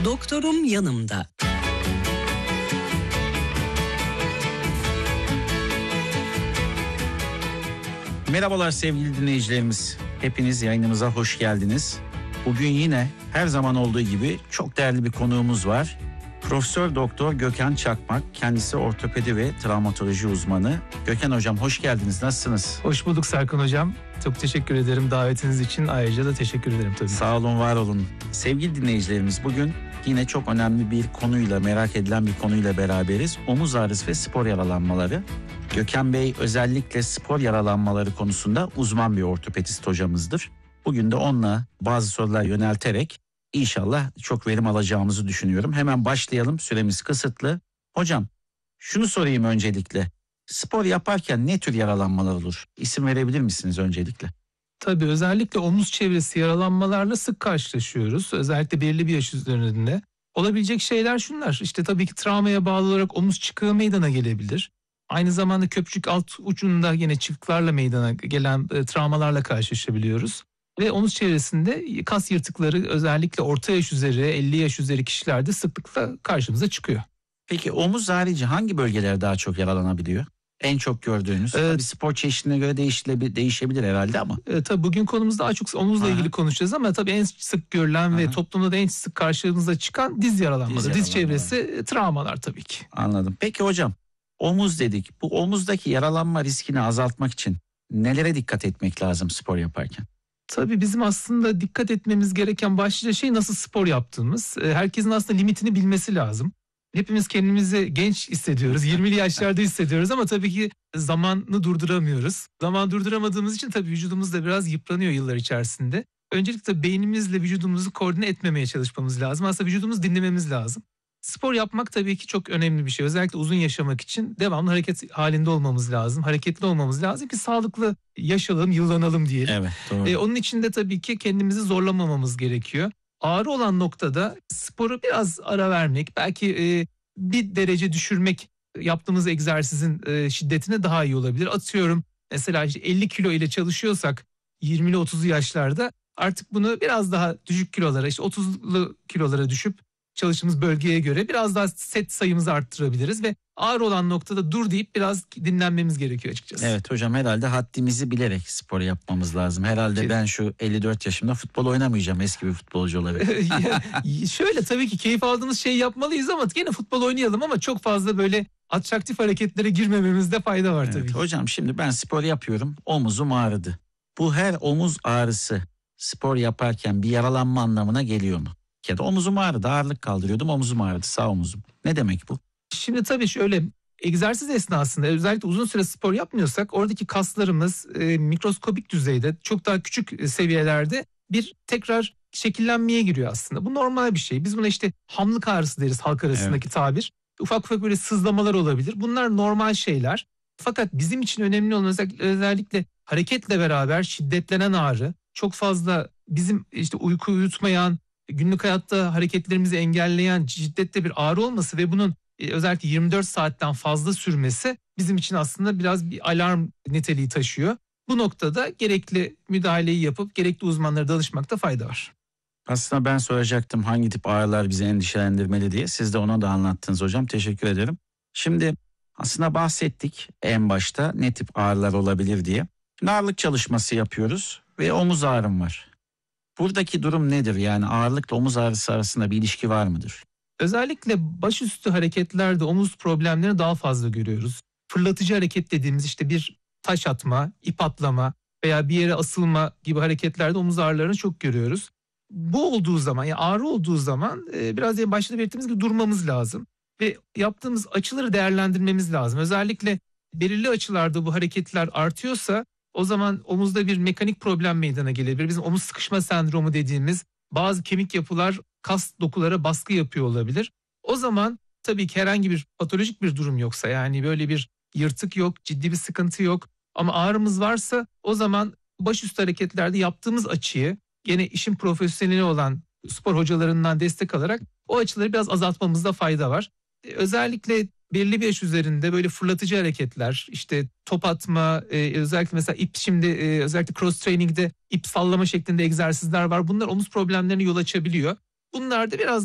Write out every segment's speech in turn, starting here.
Doktorum yanımda. Merhabalar sevgili dinleyicilerimiz. Hepiniz yayınımıza hoş geldiniz. Bugün yine her zaman olduğu gibi çok değerli bir konuğumuz var. Profesör Doktor Gökhan Çakmak, kendisi ortopedi ve travmatoloji uzmanı. Gökhan Hocam hoş geldiniz, nasılsınız? Hoş bulduk Serkan Hocam. Çok teşekkür ederim davetiniz için. Ayrıca da teşekkür ederim tabii. Sağ olun, var olun. Sevgili dinleyicilerimiz, bugün yine çok önemli bir konuyla, merak edilen bir konuyla beraberiz. Omuz ağrısı ve spor yaralanmaları. Gökhan Bey özellikle spor yaralanmaları konusunda uzman bir ortopedist hocamızdır. Bugün de onunla bazı sorular yönelterek İnşallah çok verim alacağımızı düşünüyorum. Hemen başlayalım, süremiz kısıtlı. Hocam şunu sorayım öncelikle. Spor yaparken ne tür yaralanmalar olur? İsim verebilir misiniz öncelikle? Tabii özellikle omuz çevresi yaralanmalarla sık karşılaşıyoruz. Özellikle belirli bir yaş üzerinde. Olabilecek şeyler şunlar. İşte tabii ki travmaya bağlı olarak omuz çıkığı meydana gelebilir. Aynı zamanda köprücük alt ucunda yine çıkıklarla meydana gelen travmalarla karşılaşabiliyoruz. Ve omuz çevresinde kas yırtıkları özellikle orta yaş üzeri, 50 yaş üzeri kişilerde sıklıkla karşımıza çıkıyor. Peki omuz harici hangi bölgeler daha çok yaralanabiliyor? En çok gördüğünüz. Tabii spor çeşidine göre değişebilir herhalde ama. Tabii bugün konumuz daha çok omuzla ilgili konuşacağız ama tabii en sık görülen ve toplumda da en sık karşımıza çıkan diz yaralanmaları. Diz çevresi travmalar tabii ki. Anladım. Peki hocam, omuz dedik. Bu omuzdaki yaralanma riskini azaltmak için nelere dikkat etmek lazım spor yaparken? Tabii bizim aslında dikkat etmemiz gereken başlıca şey nasıl spor yaptığımız. Herkesin aslında limitini bilmesi lazım. Hepimiz kendimizi genç hissediyoruz, 20'li yaşlarda hissediyoruz ama tabii ki zamanı durduramıyoruz. Zaman durduramadığımız için tabii vücudumuz da biraz yıpranıyor yıllar içerisinde. Öncelikle beynimizle vücudumuzu koordine etmemeye çalışmamız lazım. Aslında vücudumuzu dinlememiz lazım. Spor yapmak tabii ki çok önemli bir şey. Özellikle uzun yaşamak için devamlı hareket halinde olmamız lazım. Hareketli olmamız lazım ki sağlıklı yaşayalım, yıllanalım diyelim. Evet, doğru. Onun için de tabii ki kendimizi zorlamamamız gerekiyor. Ağrı olan noktada sporu biraz ara vermek, belki bir derece düşürmek yaptığımız egzersizin şiddetine daha iyi olabilir. Atıyorum mesela işte 50 kilo ile çalışıyorsak 20'li 30'lu yaşlarda artık bunu biraz daha düşük kilolara, işte 30'lu kilolara düşüp çalıştığımız bölgeye göre biraz daha set sayımızı arttırabiliriz ve ağır olan noktada dur deyip biraz dinlenmemiz gerekiyor açıkçası. Evet hocam, herhalde haddimizi bilerek spor yapmamız lazım. Herhalde ben şu 54 yaşımda futbol oynamayacağım eski bir futbolcu olarak. Şöyle tabii ki keyif aldığımız şeyi yapmalıyız ama yine futbol oynayalım ama çok fazla böyle atraktif hareketlere girmememizde fayda var tabii ki. Hocam şimdi ben spor yapıyorum, omuzum ağrıdı. Bu her omuz ağrısı spor yaparken bir yaralanma anlamına geliyor mu? Ya da omuzum ağrıdı, ağırlık kaldırıyordum, omuzum ağrıdı, sağ omuzum. Ne demek bu? Şimdi tabii şöyle, egzersiz esnasında özellikle uzun süre spor yapmıyorsak oradaki kaslarımız mikroskobik düzeyde, çok daha küçük seviyelerde bir tekrar şekillenmeye giriyor aslında. Bu normal bir şey. Biz buna işte hamlık ağrısı deriz halk arasındaki tabir. Ufak ufak böyle sızlamalar olabilir. Bunlar normal şeyler. Fakat bizim için önemli olan özellikle hareketle beraber şiddetlenen ağrı, çok fazla bizim işte uyku uyutmayan, günlük hayatta hareketlerimizi engelleyen şiddetli bir ağrı olması ve bunun özellikle 24 saatten fazla sürmesi bizim için aslında biraz bir alarm niteliği taşıyor. Bu noktada gerekli müdahaleyi yapıp gerekli uzmanlara danışmakta fayda var. Aslında ben soracaktım hangi tip ağrılar bizi endişelendirmeli diye. Siz de ona da anlattınız hocam. Teşekkür ederim. Şimdi aslında bahsettik en başta ne tip ağrılar olabilir diye. Şimdi ağırlık çalışması yapıyoruz ve omuz ağrım var. Buradaki durum nedir? Yani ağırlıkla omuz ağrısı arasında bir ilişki var mıdır? Özellikle başüstü hareketlerde omuz problemlerini daha fazla görüyoruz. Fırlatıcı hareket dediğimiz işte bir taş atma, ip atlama veya bir yere asılma gibi hareketlerde omuz ağrılarını çok görüyoruz. Bu olduğu zaman, yani ağrı olduğu zaman biraz en başta belirttiğimiz gibi durmamız lazım. Ve yaptığımız açıları değerlendirmemiz lazım. Özellikle belirli açılarda bu hareketler artıyorsa o zaman omuzda bir mekanik problem meydana gelebilir. Bizim omuz sıkışma sendromu dediğimiz bazı kemik yapılar kas dokulara baskı yapıyor olabilir. O zaman tabii ki herhangi bir patolojik bir durum yoksa, yani böyle bir yırtık yok, ciddi bir sıkıntı yok ama ağrımız varsa o zaman başüstü hareketlerde yaptığımız açıyı gene işin profesyoneli olan spor hocalarından destek alarak o açıları biraz azaltmamızda fayda var. Özellikle belli bir yaş üzerinde böyle fırlatıcı hareketler, işte top atma, özellikle mesela ip, şimdi özellikle cross training'de ip sallama şeklinde egzersizler var. Bunlar omuz problemlerine yol açabiliyor. Bunlarda biraz daha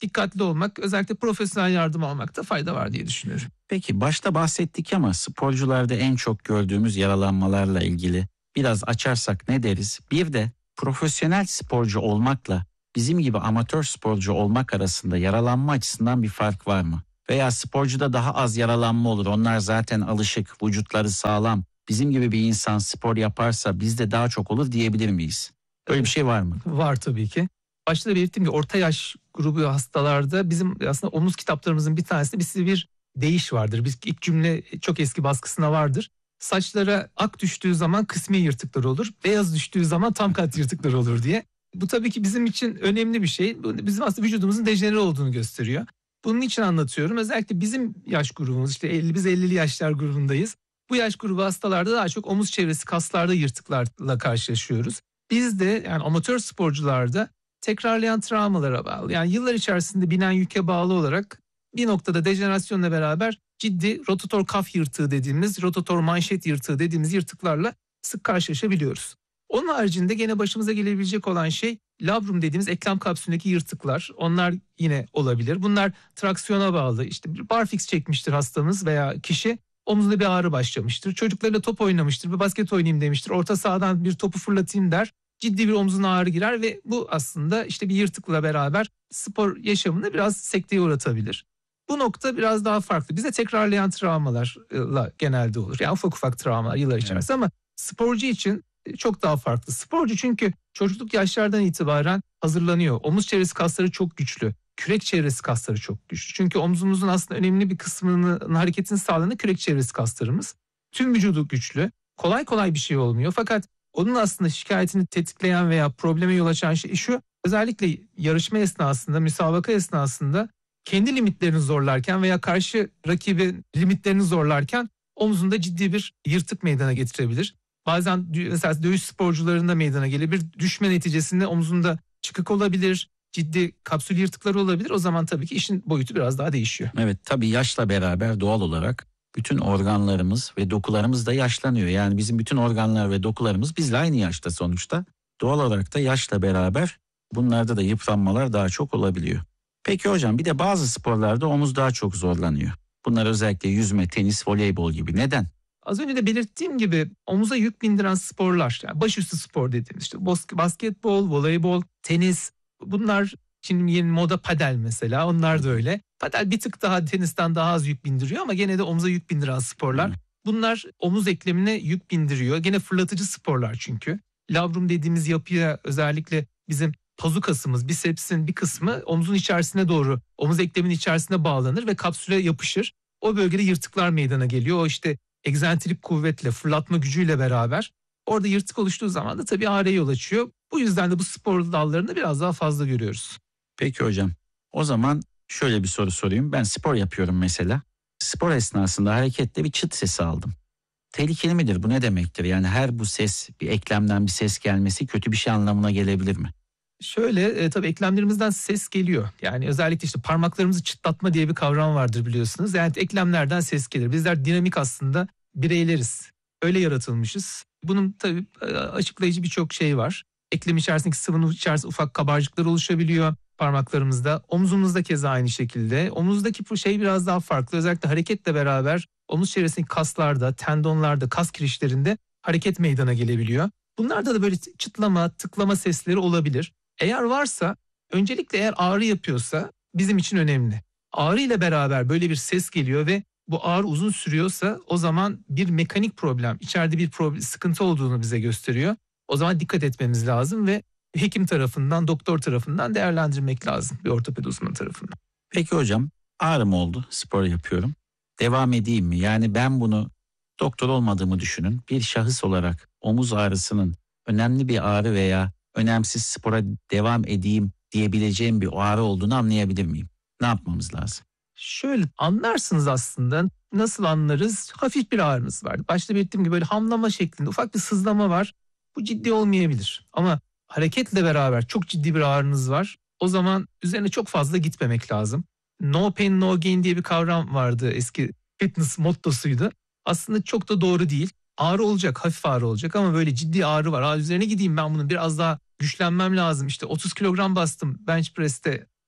dikkatli olmak, özellikle profesyonel yardım almakta fayda var diye düşünüyorum. Peki başta bahsettik ama sporcularda en çok gördüğümüz yaralanmalarla ilgili biraz açarsak ne deriz? Bir de profesyonel sporcu olmakla bizim gibi amatör sporcu olmak arasında yaralanma açısından bir fark var mı? Veya sporcuda daha az yaralanma olur. Onlar zaten alışık, vücutları sağlam. Bizim gibi bir insan spor yaparsa bizde daha çok olur diyebilir miyiz? Böyle bir şey var mı? Var tabii ki. Başta da belirttiğim gibi orta yaş grubu hastalarda bizim aslında omuz kitaplarımızın bir tanesinde bir deyiş vardır. Biz ilk cümle çok eski baskısına vardır. Saçlara ak düştüğü zaman kısmi yırtıklar olur. Beyaz düştüğü zaman tam kat yırtıklar olur diye. Bu tabii ki bizim için önemli bir şey. Bu bizim aslında vücudumuzun dejenere olduğunu gösteriyor. Bunun için anlatıyorum. Özellikle bizim yaş grubumuz biz 50'li yaşlar grubundayız. Bu yaş grubu hastalarda daha çok omuz çevresi kaslarda yırtıklarla karşılaşıyoruz. Biz de yani amatör sporcularda tekrarlayan travmalara bağlı. Yani yıllar içerisinde binen yüke bağlı olarak bir noktada dejenerasyonla beraber ciddi rotator kaf yırtığı dediğimiz, rotator manşet yırtığı dediğimiz yırtıklarla sık karşılaşabiliyoruz. Onun haricinde gene başımıza gelebilecek olan şey labrum dediğimiz eklem kapsülündeki yırtıklar. Onlar yine olabilir. Bunlar traksiyona bağlı. İşte bir barfiks çekmiştir hastamız veya kişi. Omzunda bir ağrı başlamıştır. Çocuklarıyla top oynamıştır. Bir basket oynayayım demiştir. Orta sahadan bir topu fırlatayım der. Ciddi bir omzuna ağrı girer ve bu aslında işte bir yırtıkla beraber spor yaşamını biraz sekteye uğratabilir. Bu nokta biraz daha farklı. Bize tekrarlayan travmalarla genelde olur. Yani ufak ufak travmalar yıllar içerisinde ama sporcu için çok daha farklı. Sporcu çünkü çocukluk yaşlardan itibaren hazırlanıyor. Omuz çevresi kasları çok güçlü. Kürek çevresi kasları çok güçlü. Çünkü omzumuzun aslında önemli bir kısmının hareketini sağlayan kürek çevresi kaslarımız. Tüm vücudu güçlü. Kolay kolay bir şey olmuyor. Fakat onun aslında şikayetini tetikleyen veya probleme yol açan şey şu. Özellikle yarışma esnasında, müsabaka esnasında kendi limitlerini zorlarken veya karşı rakibin limitlerini zorlarken omzunda ciddi bir yırtık meydana getirebilir. Bazen mesela dövüş sporcularında meydana gelebilir. Düşme neticesinde omzunda çıkık olabilir, ciddi kapsül yırtıkları olabilir. O zaman tabii ki işin boyutu biraz daha değişiyor. Evet, tabii yaşla beraber doğal olarak bütün organlarımız ve dokularımız da yaşlanıyor. Yani bizim bütün organlar ve dokularımız bizle aynı yaşta sonuçta. Doğal olarak da yaşla beraber bunlarda da yıpranmalar daha çok olabiliyor. Peki hocam, bir de bazı sporlarda omuz daha çok zorlanıyor. Bunlar özellikle yüzme, tenis, voleybol gibi. Neden? Az önce de belirttiğim gibi omuza yük bindiren sporlar, yani başüstü spor dediğimiz işte basketbol, voleybol, tenis, bunlar şimdi yeni moda padel mesela, onlar da öyle. Padel bir tık daha tenisten daha az yük bindiriyor ama gene de omuza yük bindiren sporlar. Bunlar omuz eklemine yük bindiriyor. Gene fırlatıcı sporlar çünkü. Labrum dediğimiz yapıya özellikle bizim pazu kasımız, bisepsin bir kısmı omuzun içerisine doğru, omuz ekleminin içerisine bağlanır ve kapsüle yapışır. O bölgede yırtıklar meydana geliyor. O işte egzantrik kuvvetle, fırlatma gücüyle beraber orada yırtık oluştuğu zaman da tabii ağrıya yol açıyor. Bu yüzden de bu spor dallarında biraz daha fazla görüyoruz. Peki hocam, o zaman şöyle bir soru sorayım. Ben spor yapıyorum mesela. Spor esnasında harekette bir çıt sesi aldım. Tehlikeli midir? Bu ne demektir? Yani her bu ses, bir eklemden bir ses gelmesi kötü bir şey anlamına gelebilir mi? Şöyle tabii eklemlerimizden ses geliyor. Yani özellikle işte parmaklarımızı çıtlatma diye bir kavram vardır biliyorsunuz. Yani eklemlerden ses gelir. Bizler dinamik aslında bireyleriz. Öyle yaratılmışız. Bunun tabii açıklayıcı birçok şey var. Eklem içerisindeki sıvının içerisinde ufak kabarcıklar oluşabiliyor parmaklarımızda. Omzumuzda keza aynı şekilde. Omuzdaki bu şey biraz daha farklı. Özellikle hareketle beraber omuz çevresindeki kaslarda, tendonlarda, kas kirişlerinde hareket meydana gelebiliyor. Bunlarda da böyle çıtlama, tıklama sesleri olabilir. Eğer varsa, öncelikle eğer ağrı yapıyorsa bizim için önemli. Ağrı ile beraber böyle bir ses geliyor ve bu ağrı uzun sürüyorsa o zaman bir mekanik problem, içeride bir sıkıntı olduğunu bize gösteriyor. O zaman dikkat etmemiz lazım ve hekim tarafından, doktor tarafından değerlendirmek lazım, bir ortopedi uzmanı tarafından. Peki hocam, ağrım oldu, spor yapıyorum. Devam edeyim mi? Yani ben bunu doktor olmadığımı düşünün. Bir şahıs olarak omuz ağrısının önemli bir ağrı veya önemsiz spora devam edeyim diyebileceğim bir ağrı olduğunu anlayabilir miyim? Ne yapmamız lazım? Şöyle anlarsınız aslında. Nasıl anlarız? Hafif bir ağrınız var. Başta belirttiğim gibi böyle hamlama şeklinde ufak bir sızlama var. Bu ciddi olmayabilir. Ama hareketle beraber çok ciddi bir ağrınız var. O zaman üzerine çok fazla gitmemek lazım. No pain no gain diye bir kavram vardı. Eski fitness mottosuydu. Aslında çok da doğru değil. Ağrı olacak, hafif ağrı olacak ama böyle ciddi ağrı var. Üzerine gideyim, ben bunun biraz daha güçlenmem lazım. İşte 30 kilogram bastım bench press'te.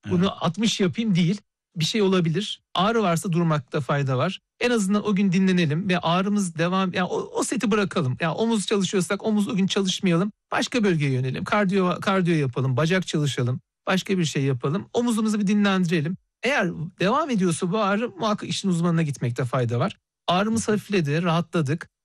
Bunu 60 yapayım değil. Bir şey olabilir. Ağrı varsa durmakta fayda var. En azından o gün dinlenelim ve ağrımız devam, yani o seti bırakalım. Yani omuz çalışıyorsak omuz o gün çalışmayalım. Başka bölgeye yönelim. Kardiyo yapalım, bacak çalışalım. Başka bir şey yapalım. Omuzumuzu bir dinlendirelim. Eğer devam ediyorsa bu ağrı, muhakkak işin uzmanına gitmekte fayda var. Ağrımız hafifledi, rahatladık.